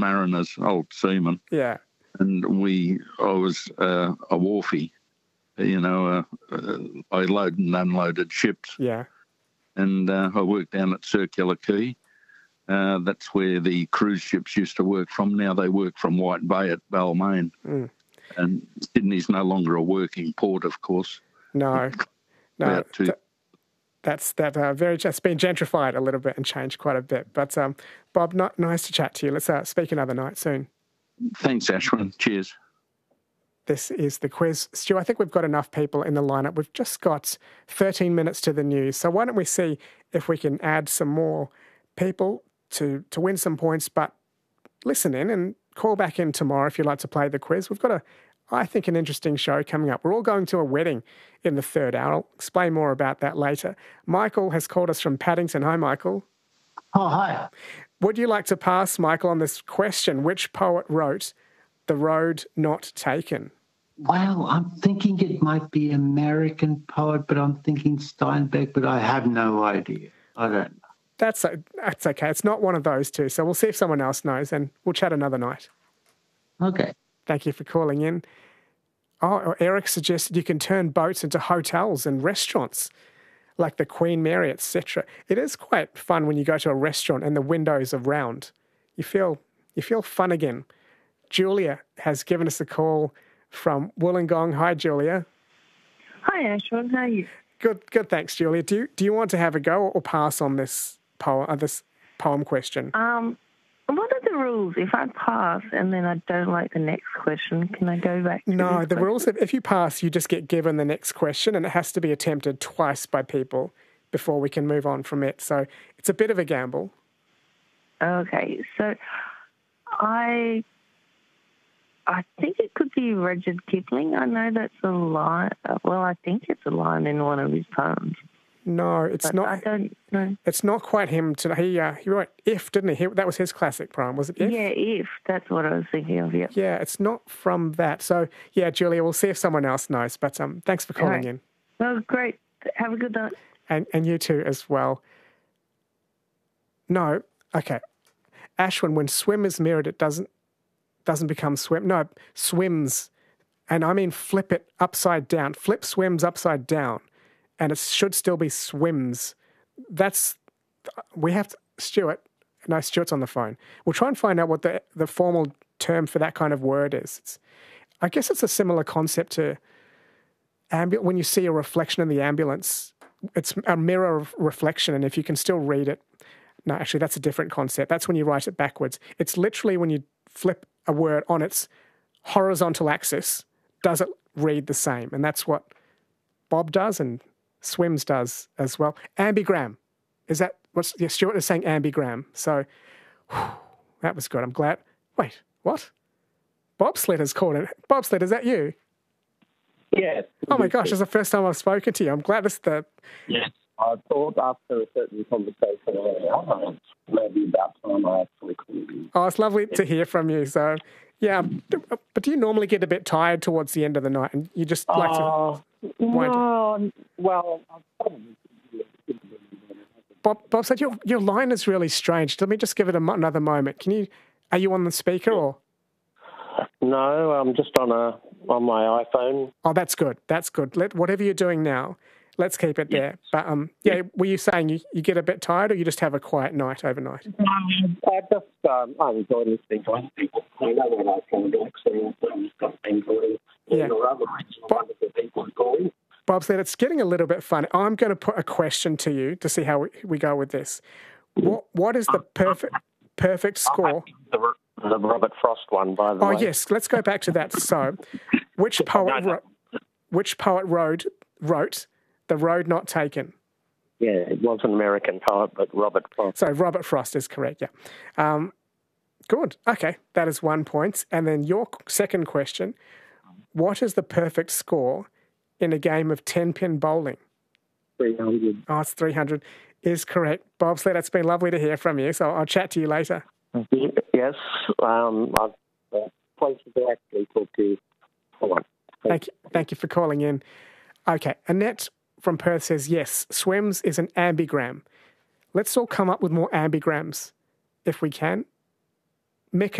mariners, old seamen. Yeah. And I was a wharfie, I loaded and unloaded ships. Yeah. And I worked down at Circular Quay. That's where the cruise ships used to work from. Now they work from White Bay at Balmain. Mm. And Sydney's no longer a working port, of course. No. That's been gentrified a little bit and changed quite a bit. But Bob, nice to chat to you. Let's speak another night soon. Thanks, Ashwin. Cheers. This is the quiz. Stu, I think we've got enough people in the lineup. We've just got 13 minutes to the news. So why don't we see if we can add some more people to win some points, but listen in and call back in tomorrow if you'd like to play the quiz. We've got I think, an interesting show coming up. We're all going to a wedding in the third hour. I'll explain more about that later. Michael has called us from Paddington. Hi, Michael. Oh, hi. Would you like to pass, Michael, on this question? Which poet wrote The Road Not Taken? Well, I'm thinking it might be American poet, but I'm thinking Steinbeck, but I have no idea. I don't know. That's okay. It's not one of those two. So we'll see if someone else knows and we'll chat another night. Okay. Thank you for calling in. Oh, Eric suggested you can turn boats into hotels and restaurants like the Queen Mary, etc. It is quite fun when you go to a restaurant and the windows are round. You feel fun again. Julia has given us a call from Wollongong. Hi, Julia. Hi, Ashwin. How are you? Good. Thanks, Julia. Do you want to have a go or pass on this poem question? What are the rules? If I pass and then I don't like the next question, can I go back to No, the rules, if you pass, you just get given the next question and it has to be attempted twice by people before we can move on from it. So it's a bit of a gamble. Okay, so I think it could be Rudyard Kipling. I know that's a line. Well, I think it's a line in one of his poems. No, it's not. I don't know. It's not quite him. He wrote If, didn't he? That was his classic poem, was it? If? Yeah, If. That's what I was thinking of, yeah. Yeah, it's not from that. So, yeah, Julia, we'll see if someone else knows. But thanks for calling in. Well, great. Have a good night. And you too as well. No, okay. Ashwin, when swim is mirrored, it doesn't become swim. No, swims. And I mean flip it upside down. Flip swims upside down. And it should still be swims. We have to, Stuart's on the phone. We'll try and find out what the formal term for that kind of word is. I guess it's a similar concept to when you see a reflection in the ambulance, it's a mirror reflection, and if you can still read it, no, actually that's a different concept. That's when you write it backwards. It's literally when you flip a word on its horizontal axis, does it read the same? And that's what Bob does and Swims does as well. Ambigram. Stuart is saying ambigram. So that was good. I'm glad. Wait, what? Bobsled has called it. Bobsled, is that you? Yes. Oh my gosh, it's the first time I've spoken to you. I'm glad this is the... Yes. I thought after a certain conversation earlier, maybe about time I actually called you. Oh, it's lovely to hear from you. So, yeah. But do you normally get a bit tired towards the end of the night and you just like to... No, well... Bob said your line is really strange. Let me just give it another moment. Are you on the speaker or? No, I'm just on my iPhone. Oh, that's good. That's good. Whatever you're doing now, let's keep it there. But were you saying you get a bit tired or you just have a quiet night overnight? I just I enjoy listening to other people. I know when I can relax and just got enjoy other wonderful people calling. Bob said it's getting a little bit funny. I'm going to put a question to you to see how we go with this. What is the perfect score? The Robert Frost one, by the way. Oh yes, let's go back to that. So, which poet wrote The Road Not Taken? Yeah, it was an American poet, but Robert Frost. So Robert Frost is correct. Yeah. Good. Okay, that is 1 point. And then your second question: what is the perfect score in a game of 10-pin bowling? 300. Oh, it's 300 is correct. Bob Sled, it's been lovely to hear from you, so I'll chat to you later. Yes, I've pleasure to actually talk to you. Hold on. Thank you for calling in. Okay, Annette from Perth says, yes, swims is an ambigram. Let's all come up with more ambigrams if we can. Mick